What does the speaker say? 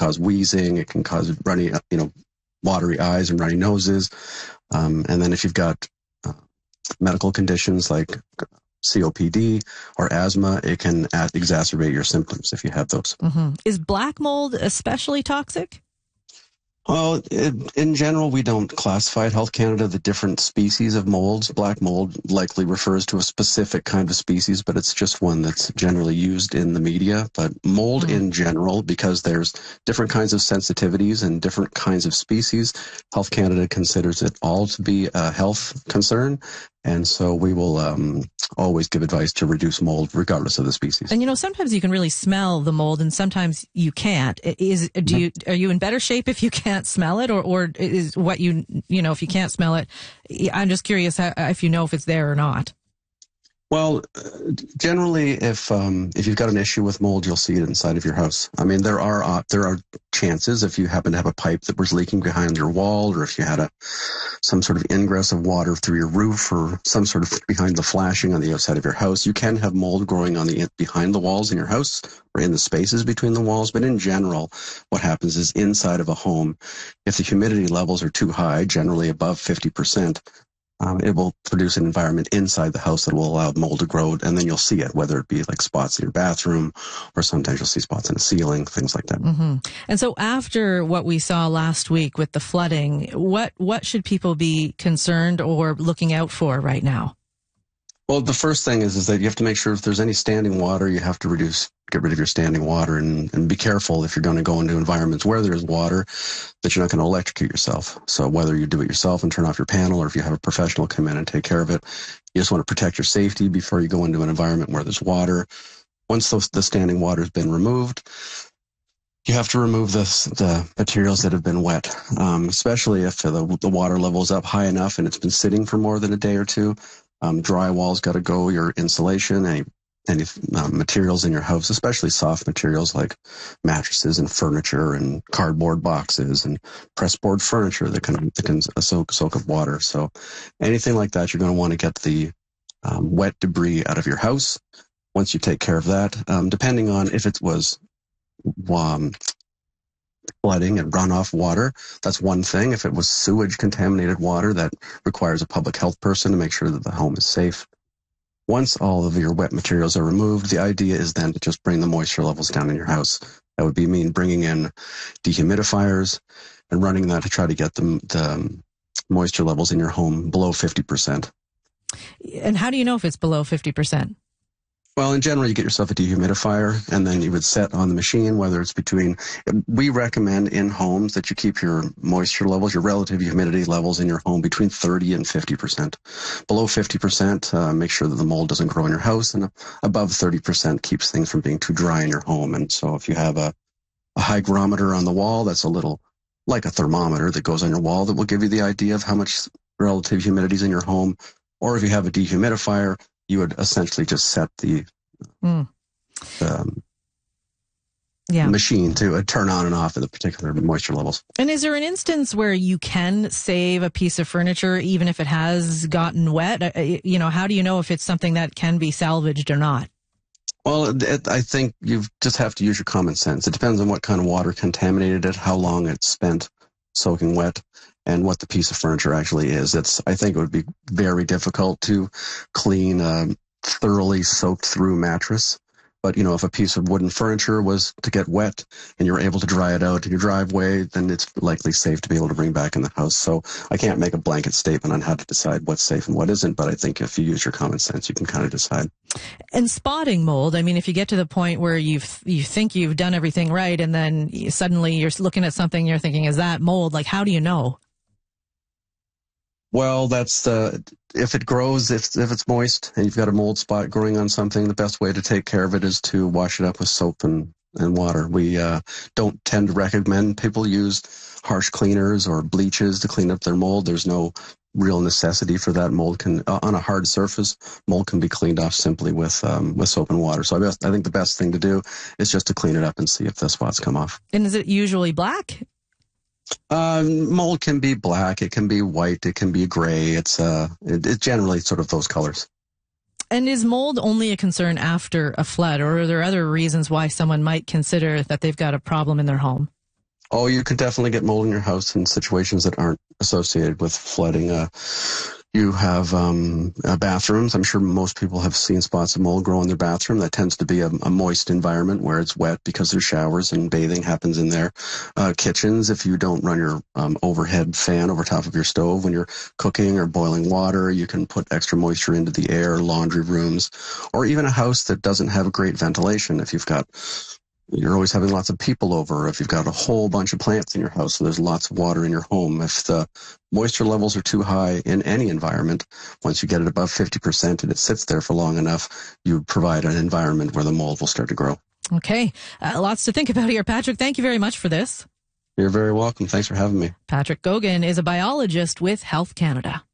cause wheezing. It can cause runny, watery eyes and runny noses. And then if you've got medical conditions like COPD or asthma, it can exacerbate your symptoms if you have those. Mm-hmm. Is black mold especially toxic? Well, in general, we don't classify at Health Canada the different species of molds. Black mold likely refers to a specific kind of species, but it's just one that's generally used in the media. But mold in general, because there's different kinds of sensitivities and different kinds of species, Health Canada considers it all to be a health concern. And so we will always give advice to reduce mold regardless of the species. And, sometimes you can really smell the mold and sometimes you can't. Are you in better shape if you can't smell it or is what if you can't smell it? I'm just curious if you know if it's there or not. Well, generally, if you've got an issue with mold, you'll see it inside of your house. I mean, there are chances if you happen to have a pipe that was leaking behind your wall, or if you had some sort of ingress of water through your roof, or some sort of behind the flashing on the outside of your house, you can have mold growing behind the walls in your house or in the spaces between the walls. But in general, what happens is inside of a home, if the humidity levels are too high, generally above 50%. It will produce an environment inside the house that will allow mold to grow, and then you'll see it, whether it be like spots in your bathroom, or sometimes you'll see spots in the ceiling, things like that. Mm-hmm. And so after what we saw last week with the flooding, what should people be concerned or looking out for right now? Well, the first thing is that you have to make sure if there's any standing water, you have to get rid of your standing water and be careful if you're going to go into environments where there's water that you're not going to electrocute yourself. So whether you do it yourself and turn off your panel or if you have a professional come in and take care of it, you just want to protect your safety before you go into an environment where there's water. Once the standing water has been removed, you have to remove the materials that have been wet, especially if the water level is up high enough and it's been sitting for more than a day or two. Drywall's got to go, your insulation, any materials in your house, especially soft materials like mattresses and furniture and cardboard boxes and pressboard furniture that can soak up water. So anything like that, you're going to want to get the wet debris out of your house. Once you take care of that, depending on if it was flooding and runoff water, that's one thing. If it was sewage contaminated water, that requires a public health person to make sure that the home is safe. Once all of your wet materials are removed, the idea is then to just bring the moisture levels down in your house. That would mean bringing in dehumidifiers and running that to try to get the moisture levels in your home below 50%. And how do you know if it's below 50%? Well, in general, you get yourself a dehumidifier, and then you would set on the machine, whether it's we recommend in homes that you keep your moisture levels, your relative humidity levels in your home between 30 and 50%. Below 50%, make sure that the mold doesn't grow in your house, and above 30% keeps things from being too dry in your home. And so if you have a hygrometer on the wall, that's a little like a thermometer that goes on your wall that will give you the idea of how much relative humidity is in your home. Or if you have a dehumidifier, you would essentially just set the machine to turn on and off at the particular moisture levels. And is there an instance where you can save a piece of furniture even if it has gotten wet? How do you know if it's something that can be salvaged or not? Well, I think you just have to use your common sense. It depends on what kind of water contaminated it, how long it's spent soaking wet, and what the piece of furniture actually is. I think it would be very difficult to clean a thoroughly soaked through mattress. But, if a piece of wooden furniture was to get wet and you're able to dry it out in your driveway, then it's likely safe to be able to bring back in the house. So I can't make a blanket statement on how to decide what's safe and what isn't, but I think if you use your common sense, you can kind of decide. And spotting mold, if you get to the point where you think you've done everything right and then suddenly you're looking at something and you're thinking, is that mold? Like, how do you know? Well, if it grows, if it's moist and you've got a mold spot growing on something, the best way to take care of it is to wash it up with soap and water. We don't tend to recommend people use harsh cleaners or bleaches to clean up their mold. There's no real necessity for that. Mold on a hard surface, mold can be cleaned off simply with soap and water. So I think the best thing to do is just to clean it up and see if the spots come off. And is it usually black? Mold can be black, it can be white, it can be gray. It's generally sort of those colors. And is mold only a concern after a flood, or are there other reasons why someone might consider that they've got a problem in their home? Oh, you could definitely get mold in your house in situations that aren't associated with flooding. You have bathrooms. I'm sure most people have seen spots of mold grow in their bathroom. That tends to be a moist environment where it's wet because there's showers and bathing happens in there. Kitchens, if you don't run your overhead fan over top of your stove when you're cooking or boiling water, you can put extra moisture into the air. Laundry rooms, or even a house that doesn't have great ventilation. If you're always having lots of people over, if you've got a whole bunch of plants in your house, so there's lots of water in your home. If the moisture levels are too high in any environment, once you get it above 50% and it sits there for long enough, you provide an environment where the mold will start to grow. Okay. Lots to think about here. Patrick, thank you very much for this. You're very welcome. Thanks for having me. Patrick Gogan is a biologist with Health Canada.